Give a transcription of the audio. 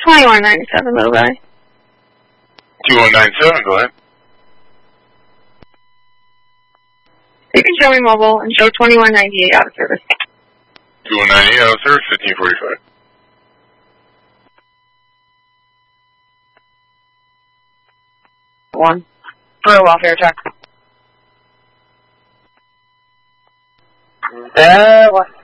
2197, Mobile. 2197, go ahead. You can show me mobile and show 2198 out of service. 2198 out of service, 1545. One. For a welfare check. What?